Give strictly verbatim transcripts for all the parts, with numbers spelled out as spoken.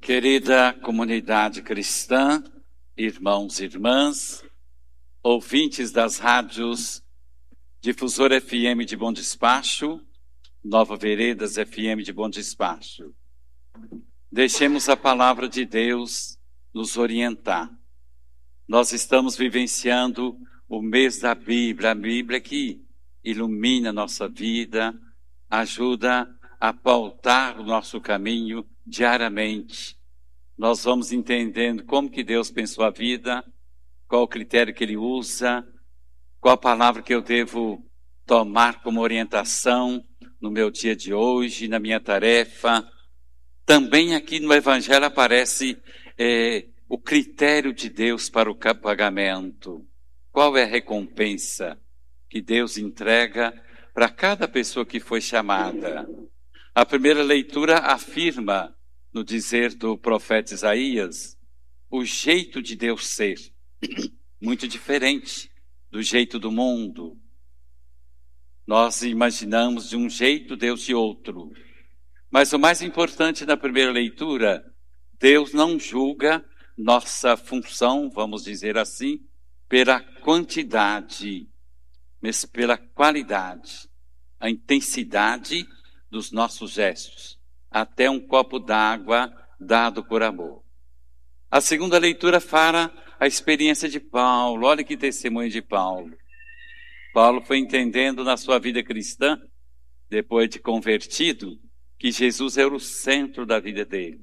Querida comunidade cristã, irmãos e irmãs, ouvintes das rádios Difusora F M de Bom Despacho, Nova Veredas F M de Bom Despacho. Deixemos a palavra de Deus nos orientar. Nós estamos vivenciando o mês da Bíblia, a Bíblia que ilumina a nossa vida, ajuda a pautar o nosso caminho diariamente. Nós vamos entendendo como que Deus pensou a vida, qual o critério que Ele usa, qual a palavra que eu devo tomar como orientação no meu dia de hoje, na minha tarefa. Também aqui no Evangelho aparece é, o critério de Deus para o pagamento. Qual é a recompensa que Deus entrega para cada pessoa que foi chamada? A primeira leitura afirma, no dizer do profeta Isaías, o jeito de Deus ser, muito diferente do jeito do mundo. Nós imaginamos de um jeito, Deus de outro. Mas o mais importante na primeira leitura, Deus não julga nossa função, vamos dizer assim, pela quantidade, mas pela qualidade, a intensidade dos nossos gestos. Até um copo d'água dado por amor. A segunda leitura fala a experiência de Paulo. Olha que testemunho de Paulo. Paulo foi entendendo na sua vida cristã, depois de convertido, que Jesus era o centro da vida dele.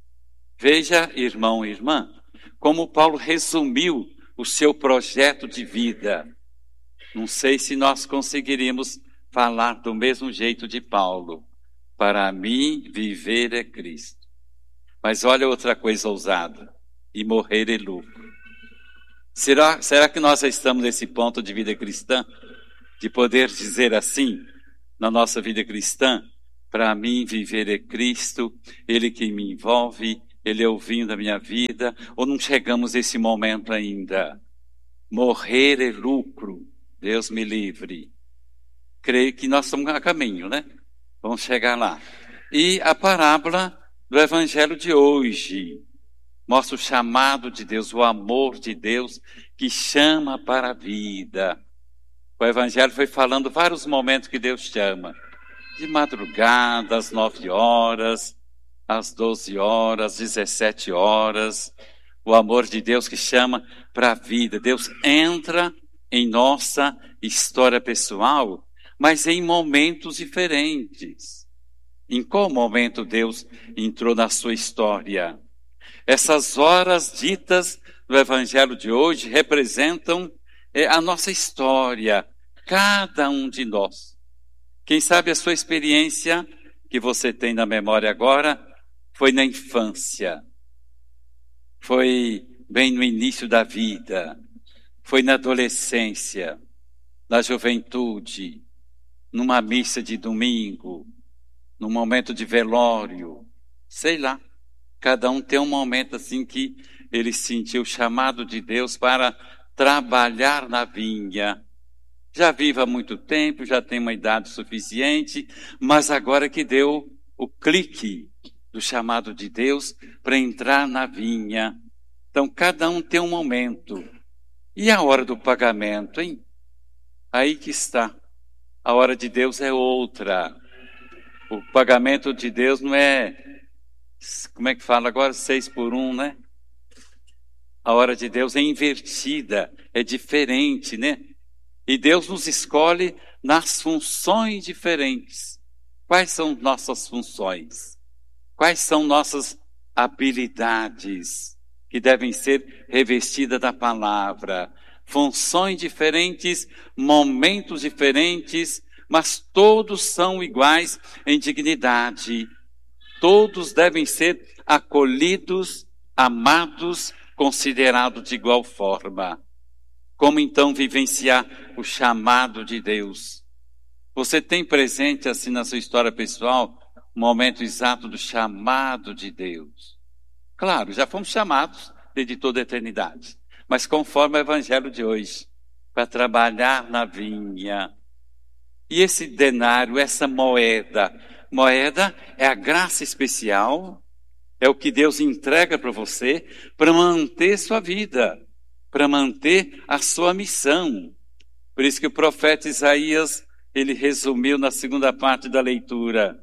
Veja, irmão e irmã, como Paulo resumiu o seu projeto de vida. Não sei se nós conseguiríamos falar do mesmo jeito de Paulo. Para mim, viver é Cristo. Mas olha outra coisa ousada. E morrer é lucro. Será, será que nós já estamos nesse ponto de vida cristã? De poder dizer assim, na nossa vida cristã, para mim, viver é Cristo, Ele que me envolve, Ele é o vinho da minha vida, ou não chegamos a esse momento ainda? Morrer é lucro. Deus me livre. Creio que nós estamos a caminho, né? Vamos chegar lá. E a parábola do Evangelho de hoje mostra o chamado de Deus, o amor de Deus que chama para a vida. O Evangelho foi falando vários momentos que Deus chama. De madrugada, às nove horas, às doze horas, às dezessete horas. O amor de Deus que chama para a vida. Deus entra em nossa história pessoal, mas em momentos diferentes. Em qual momento Deus entrou na sua história? Essas horas ditas do Evangelho de hoje representam é, a nossa história, cada um de nós. Quem sabe a sua experiência que você tem na memória agora foi na infância, foi bem no início da vida, foi na adolescência, na juventude, numa missa de domingo, num momento de velório, sei lá. Cada um tem um momento assim que ele sentiu o chamado de Deus para trabalhar na vinha. Já vive há muito tempo, já tem uma idade suficiente, mas agora que deu o clique do chamado de Deus para entrar na vinha. Então cada um tem um momento. E a hora do pagamento, hein? Aí que está. A hora de Deus é outra. O pagamento de Deus não é, como é que fala agora? Seis por um, né? A hora de Deus é invertida, é diferente, né? E Deus nos escolhe nas funções diferentes. Quais são nossas funções? Quais são nossas habilidades que devem ser revestidas da palavra? Funções diferentes, momentos diferentes, mas todos são iguais em dignidade. Todos devem ser acolhidos, amados, considerados de igual forma. Como então vivenciar o chamado de Deus? Você tem presente assim na sua história pessoal o momento exato do chamado de Deus? Claro, já fomos chamados desde toda a eternidade. Mas conforme o Evangelho de hoje, para trabalhar na vinha. E esse denário, essa moeda, moeda é a graça especial, É o que Deus entrega para você para manter sua vida, para manter a sua missão. Por isso que o profeta Isaías, ele resumiu na segunda parte da leitura.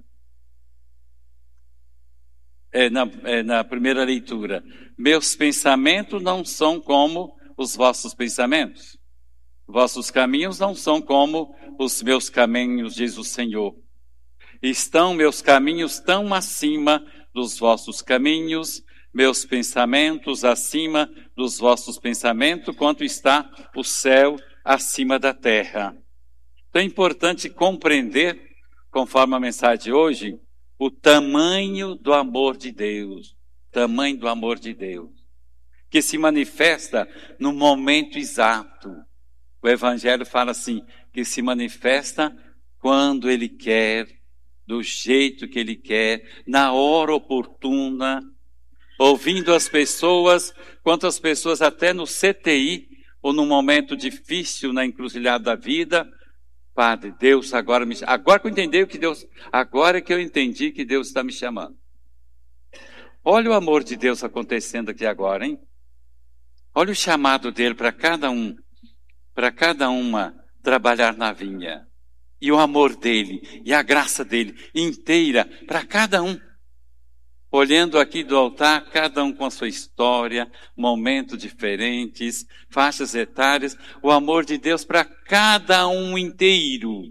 É, na, é, na primeira leitura. Meus pensamentos não são como os vossos pensamentos. Vossos caminhos não são como os meus caminhos, diz o Senhor. Estão meus caminhos tão acima dos vossos caminhos, meus pensamentos acima dos vossos pensamentos, quanto está o céu acima da terra. Então é importante compreender, conforme a mensagem de hoje, o tamanho do amor de Deus, tamanho do amor de Deus, que se manifesta no momento exato. O Evangelho fala assim, que se manifesta quando Ele quer, do jeito que Ele quer, na hora oportuna, ouvindo as pessoas, quantas pessoas até no C T I, ou num momento difícil na encruzilhada da vida, Padre, Deus agora me chama. Agora que eu entendi o que Deus, agora que eu entendi que Deus está me chamando. Olha o amor de Deus acontecendo aqui agora, hein? Olha o chamado dele para cada um, para cada uma trabalhar na vinha. E o amor dele, e a graça dele inteira para cada um. Olhando aqui do altar, cada um com a sua história, momentos diferentes, faixas etárias, o amor de Deus para cada um inteiro.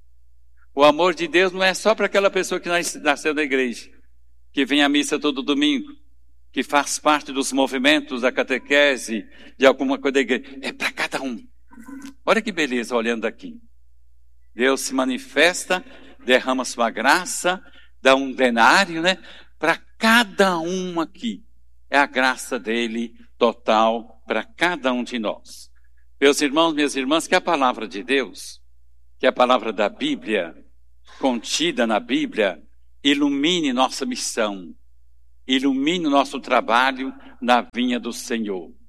O amor de Deus não é só para aquela pessoa que nasceu na igreja, que vem à missa todo domingo, que faz parte dos movimentos da catequese, de alguma coisa da igreja. É para cada um. Olha que beleza olhando aqui. Deus se manifesta, derrama sua graça, dá um denário, né? Para cada um aqui. É a graça dele total para cada um de nós. Meus irmãos, minhas irmãs, que a palavra de Deus, que a palavra da Bíblia, contida na Bíblia, ilumine nossa missão, ilumine o nosso trabalho na vinha do Senhor.